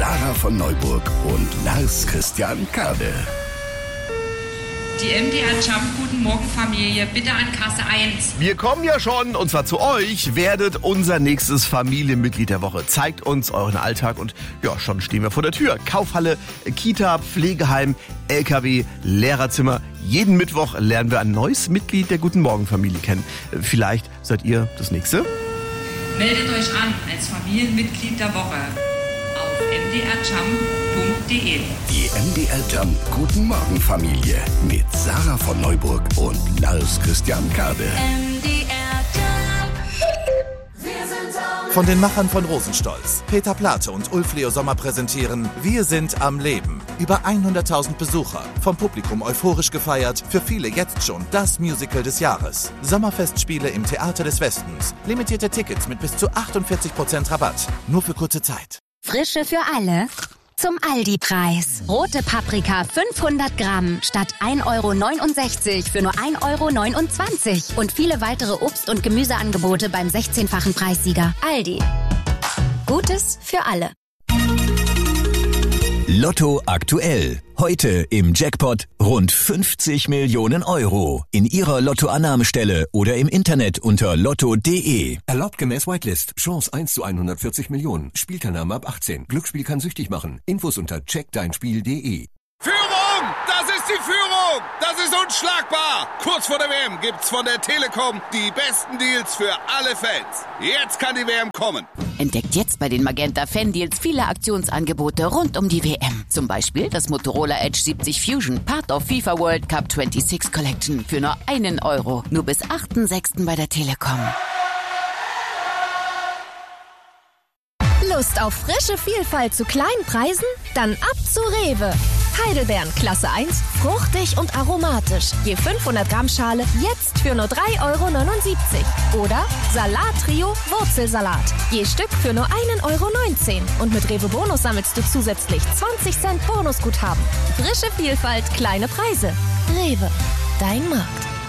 Sarah von Neuburg und Lars Christian Kade. Die MDR Jump, guten Morgen Familie, bitte an Kasse 1. Wir kommen ja schon, und zwar zu euch, werdet unser nächstes Familienmitglied der Woche. Zeigt uns euren Alltag und ja, schon stehen wir vor der Tür. Kaufhalle, Kita, Pflegeheim, LKW, Lehrerzimmer. Jeden Mittwoch lernen wir ein neues Mitglied der Guten Morgen Familie kennen. Vielleicht seid ihr das nächste? Meldet euch an als Familienmitglied der Woche auf mdrjump.de. Die MDR Jump Guten Morgen Familie mit Sarah von Neuburg und Lars Christian Kade. Von den Machern von Rosenstolz, Peter Plate und Ulf Leo Sommer präsentieren Wir sind am Leben. Über 100.000 Besucher, vom Publikum euphorisch gefeiert, für viele jetzt schon das Musical des Jahres. Sommerfestspiele im Theater des Westens. Limitierte Tickets mit bis zu 48% Rabatt. Nur für kurze Zeit. Frische für alle zum Aldi-Preis. Rote Paprika 500 Gramm statt 1,69 € für nur 1,29 € und viele weitere Obst- und Gemüseangebote beim 16-fachen Preissieger. Aldi. Gutes für alle. Lotto aktuell. Heute im Jackpot rund 50 Millionen Euro. In Ihrer Lottoannahmestelle oder im Internet unter lotto.de. Erlaubt gemäß Whitelist. Chance 1 zu 140 Millionen. Spielteilnahme ab 18. Glücksspiel kann süchtig machen. Infos unter checkdeinspiel.de. Führung! Das ist die Führung! Das ist unschlagbar! Kurz vor der WM gibt's von der Telekom die besten Deals für alle Fans. Jetzt kann die WM kommen. Entdeckt jetzt bei den Magenta Fan-Deals viele Aktionsangebote rund um die WM. Zum Beispiel das Motorola Edge 70 Fusion, Part of FIFA World Cup 26 Collection für nur 1 €. Nur bis 8.6. bei der Telekom. Lust auf frische Vielfalt zu kleinen Preisen? Dann ab zu Rewe. Heidelbeeren Klasse 1, fruchtig und aromatisch. Je 500 Gramm Schale jetzt für nur 3,79 €. Oder Salat-Trio Wurzelsalat. Je Stück für nur 1,19 € Und mit Rewe Bonus sammelst du zusätzlich 20 Cent Bonusguthaben. Frische Vielfalt, kleine Preise. Rewe, dein Markt.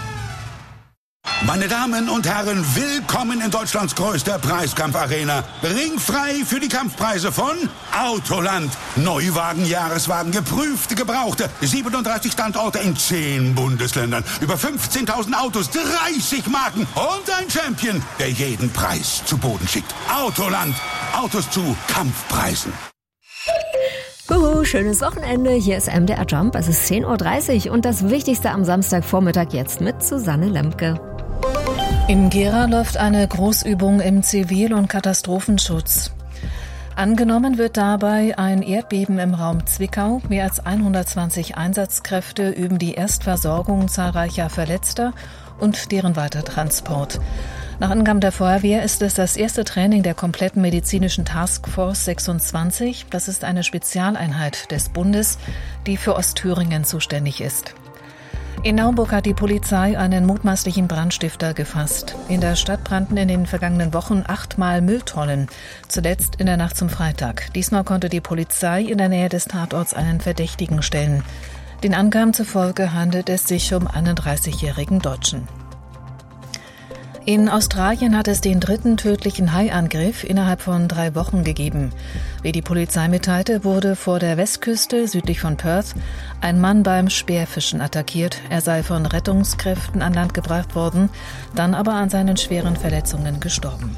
Meine Damen und Herren, willkommen in Deutschlands größter Preiskampfarena. Ringfrei für die Kampfpreise von Autoland. Neuwagen, Jahreswagen, geprüfte, gebrauchte. 37 Standorte in 10 Bundesländern. Über 15.000 Autos, 30 Marken und ein Champion, der jeden Preis zu Boden schickt. Autoland. Autos zu Kampfpreisen. Schönes Wochenende. Hier ist MDR Jump. Es ist 10:30 Uhr und das Wichtigste am Samstagvormittag jetzt mit Susanne Lemke. In Gera läuft eine Großübung im Zivil- und Katastrophenschutz. Angenommen wird dabei ein Erdbeben im Raum Zwickau. Mehr als 120 Einsatzkräfte üben die Erstversorgung zahlreicher Verletzter und deren Weitertransport. Nach Angaben der Feuerwehr ist es das erste Training der kompletten medizinischen Taskforce 26. Das ist eine Spezialeinheit des Bundes, die für Ostthüringen zuständig ist. In Naumburg hat die Polizei einen mutmaßlichen Brandstifter gefasst. In der Stadt brannten in den vergangenen Wochen 8-mal Mülltonnen, zuletzt in der Nacht zum Freitag. Diesmal konnte die Polizei in der Nähe des Tatorts einen Verdächtigen stellen. Den Angaben zufolge handelt es sich um einen 30-jährigen Deutschen. In Australien hat es den 3. tödlichen Haiangriff innerhalb von 3 Wochen gegeben. Wie die Polizei mitteilte, wurde vor der Westküste südlich von Perth ein Mann beim Speerfischen attackiert. Er sei von Rettungskräften an Land gebracht worden, dann aber an seinen schweren Verletzungen gestorben.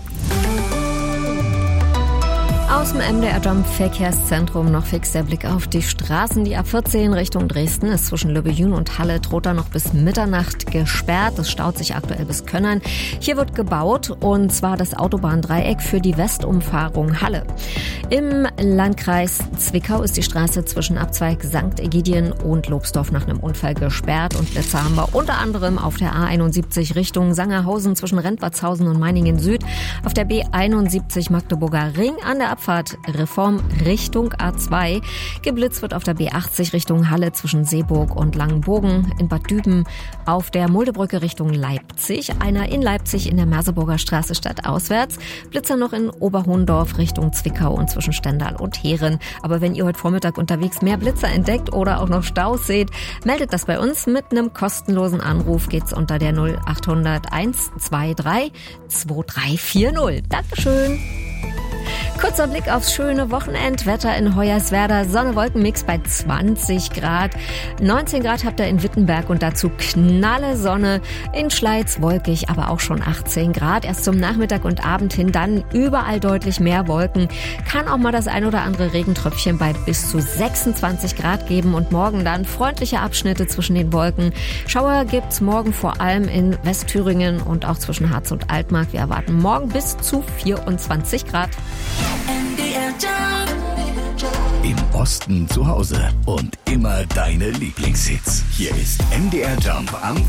Aus dem MDR Jump Verkehrszentrum noch fix der Blick auf die Straßen. Die A14 Richtung Dresden ist zwischen Löbejün und Halle droht da noch bis Mitternacht gesperrt. Es staut sich aktuell bis Könnern. Hier wird gebaut und zwar das Autobahndreieck für die Westumfahrung Halle. Im Landkreis Zwickau ist die Straße zwischen Abzweig St. Egidien und Lobsdorf nach einem Unfall gesperrt und Blitzer haben wir unter anderem auf der A71 Richtung Sangerhausen zwischen Rentwartshausen und Meiningen Süd, auf der B71 Magdeburger Ring an der Abfahrt Reform Richtung A2. Geblitzt wird auf der B80 Richtung Halle zwischen Seeburg und Langenbogen, in Bad Düben auf der Muldebrücke Richtung Leipzig, einer in Leipzig in der Merseburger Straße stadtauswärts, Blitzer noch in Oberhohendorf Richtung Zwickau und zwischen Stendal und Heeren. Aber wenn ihr heute Vormittag unterwegs mehr Blitzer entdeckt oder auch noch Staus seht, meldet das bei uns mit einem kostenlosen Anruf. Geht's unter der 0800 123 2340. Dankeschön. Kurzer Blick aufs schöne Wochenendwetter in Hoyerswerda. Sonne-Wolken-Mix bei 20 Grad. 19 Grad habt ihr in Wittenberg und dazu knalle Sonne. In Schleiz wolkig, aber auch schon 18 Grad. Erst zum Nachmittag und Abend hin dann überall deutlich mehr Wolken. Kann auch mal das ein oder andere Regentröpfchen bei bis zu 26 Grad geben. Und morgen dann freundliche Abschnitte zwischen den Wolken. Schauer gibt's morgen vor allem in Westthüringen und auch zwischen Harz und Altmark. Wir erwarten morgen bis zu 24 Grad. Im Osten zu Hause und immer deine Lieblingshits. Hier ist MDR Jump am